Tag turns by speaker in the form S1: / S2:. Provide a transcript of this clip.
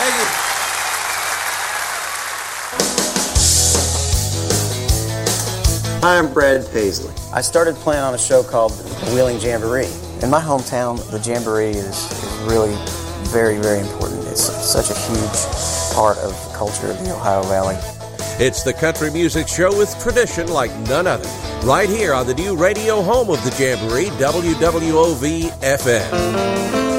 S1: Thank you.
S2: Hi, I'm Brad Paisley.
S3: I started playing on a show called the Wheeling Jamboree. In my hometown, the Jamboree is really very, very important. It's such a huge part of the culture of the Ohio Valley.
S4: It's the country music show with tradition like none other. Right here on the new radio home of the Jamboree, WWOV-FM.